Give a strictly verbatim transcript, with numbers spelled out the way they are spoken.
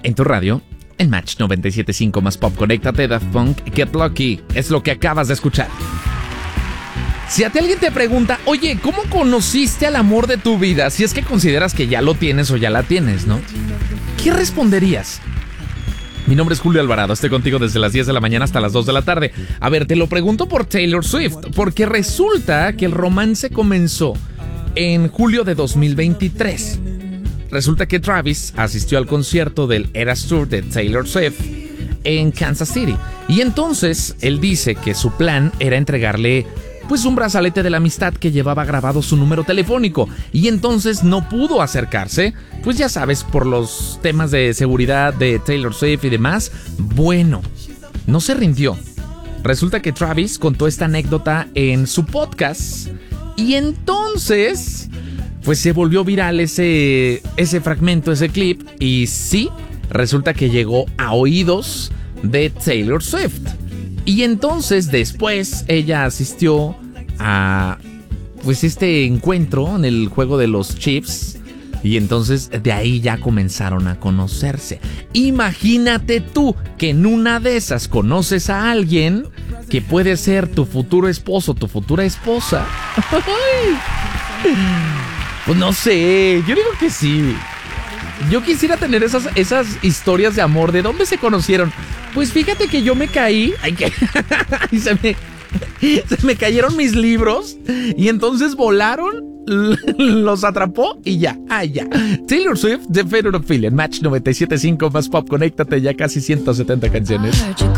En tu radio, en Match noventa y siete punto cinco más pop, conéctate, Daft Punk, Get Lucky, es lo que acabas de escuchar. Si a ti alguien te pregunta, oye, ¿cómo conociste al amor de tu vida? Si es que consideras que ya lo tienes o ya la tienes, ¿no? ¿Qué responderías? Mi nombre es Julio Alvarado, estoy contigo desde las diez de la mañana hasta las dos de la tarde. A ver, te lo pregunto por Taylor Swift, porque resulta que el romance comenzó en julio de dos mil veintitrés. Resulta que Travis asistió al concierto del Eras Tour de Taylor Swift en Kansas City. Y entonces él dice que su plan era entregarle pues un brazalete de la amistad que llevaba grabado su número telefónico. Y entonces no pudo acercarse, pues ya sabes, por los temas de seguridad de Taylor Swift y demás. Bueno, no se rindió. Resulta que Travis contó esta anécdota en su podcast. Y entonces pues se volvió viral ese, ese fragmento, ese clip. Y sí, resulta que llegó a oídos de Taylor Swift. Y entonces después ella asistió a pues este encuentro en el juego de los Chiefs. Y entonces de ahí ya comenzaron a conocerse. Imagínate tú que en una de esas conoces a alguien que puede ser tu futuro esposo, tu futura esposa. Pues no sé, yo digo que sí. Yo quisiera tener esas, esas historias de amor. ¿De dónde se conocieron? Pues fíjate que yo me caí. Ay, que... y se me, se me cayeron mis libros. Y entonces volaron, los atrapó y ya. Ay, ya. Taylor Swift, The Favorite of Philly, en Match noventa y siete punto cinco más pop. Conéctate, ya casi ciento setenta canciones.